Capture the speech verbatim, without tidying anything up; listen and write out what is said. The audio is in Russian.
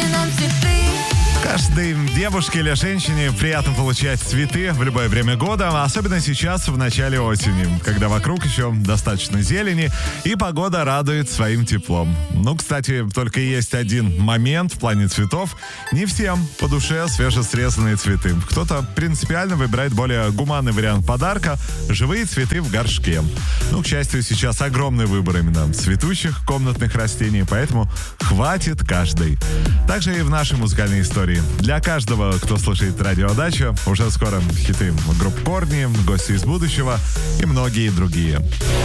нам цветы. Каждой девушке или женщине приятно получать цветы в любое время года, особенно сейчас, в начале осени, когда вокруг еще достаточно зелени и погода радует своим теплом. Ну, кстати, только есть один момент в плане цветов. Не всем по душе свежесрезанные цветы. Кто-то принципиально выбирает более гуманный вариант подарка – живые цветы в горшке. Ну, к счастью, сейчас огромный выбор именно цветущих комнатных растений, поэтому хватит каждой. Также и в нашей музыкальной истории. Для каждого, кто слушает радиодачу, уже скоро хиты групп «Корни», «Гости из будущего» и многие другие.